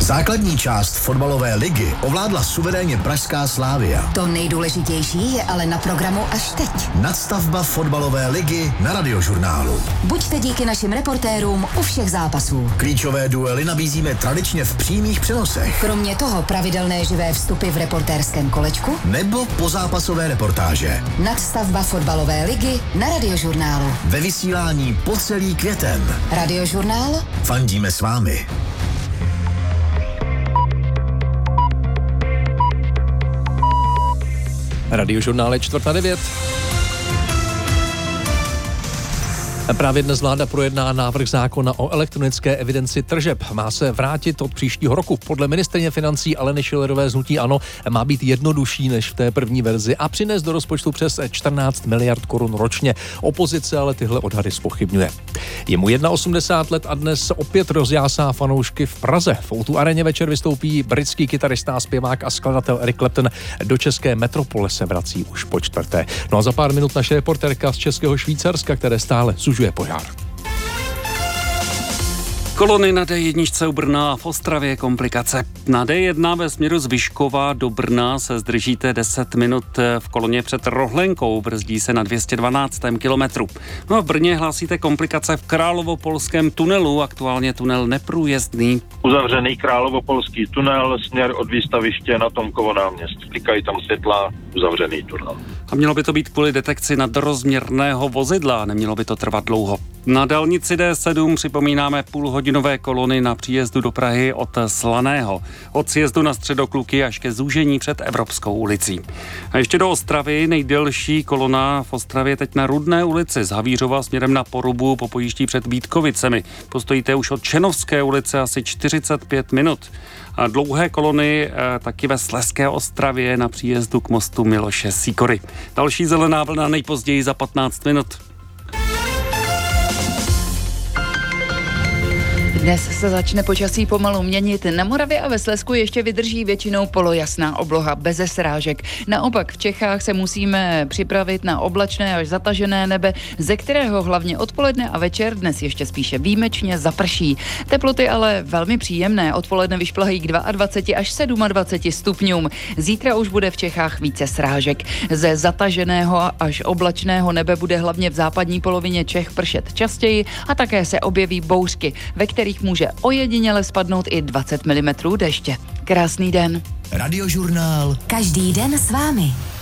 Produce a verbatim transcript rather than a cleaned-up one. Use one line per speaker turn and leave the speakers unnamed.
Základní část fotbalové ligy ovládla suverénně pražská Slavia.
To nejdůležitější je ale na programu až teď.
Nadstavba fotbalové ligy na Radiožurnálu.
Buďte díky našim reportérům u všech zápasů.
Klíčové duely nabízíme tradičně v přímých přenosech.
Kromě toho pravidelné živé vstupy v reportérském kolečku
nebo pozápasové reportáže.
Nadstavba fotbalové ligy na Radiožurnálu.
Ve vysílání po celý květen.
Radiožurnál.
Fandíme s vámi.
Radiožurnál je čtvrt na devět. Právě dnes vláda projedná návrh zákona o elektronické evidenci tržeb. Má se vrátit od příštího roku. Podle ministryně financí Aleny Schillerové z hnutí ANO má být jednodušší než v té první verzi a přinést do rozpočtu přes čtrnáct miliard korun ročně. Opozice ale tyhle odhady zpochybňuje. Je mu osmdesát jedna let a dnes opět rozjásá fanoušky v Praze. V O dva aréně večer vystoupí britský kytarista, zpěvák a skladatel Eric Clapton. Do české metropole se vrací už po čtvrté. No a za pár minut naše reportérka z českého Švýcarska, které stále zužuje požár.
Kolony na D jedna u Brna a v Ostravě komplikace. Na D jedna ve směru z Vyškova do Brna se zdržíte deset minut v koloně před Rohlenkou, brzdí se na dvě stě dvanáctém kilometru. No a v Brně hlásíte komplikace v Královopolském tunelu, aktuálně tunel neprůjezdný.
Uzavřený Královopolský tunel, směr od výstaviště na Tomkovo náměstí. Klikají tam světla, uzavřený tunel.
A mělo by to být kvůli detekci nadrozměrného vozidla, nemělo by to trvat dlouho. Na dálnici D sedm připomínáme půlhodinové kolony na příjezdu do Prahy od Slaného. Od sjezdu na Středokluky až ke zúžení před Evropskou ulicí. A ještě do Ostravy, nejdelší kolona v Ostravě teď na Rudné ulici z Havířova směrem na Porubu po pojíždí před Vítkovicemi. Postojíte už od Čenovské ulice asi čtyřicet pět minut. A dlouhé kolony e, taky ve Slezské Ostravě na příjezdu k mostu Miloše Sýkory. Další zelená vlna nejpozději za patnáct minut.
Dnes se začne počasí pomalu měnit. Na Moravě a ve Slezsku ještě vydrží většinou polojasná obloha beze srážek. Naopak v Čechách se musíme připravit na oblačné až zatažené nebe, ze kterého hlavně odpoledne a večer dnes ještě spíše výjimečně zaprší. Teploty ale velmi příjemné. Odpoledne vyšplhají k dvaceti dvou až dvaceti sedmi stupňům. Zítra už bude v Čechách více srážek. Ze zataženého až oblačného nebe bude hlavně v západní polovině Čech pršet častěji a také se objeví bouřky, ve kterých může ojediněle spadnout i dvacet milimetrů deště. Krásný den.
Radiožurnál.
Každý den s vámi.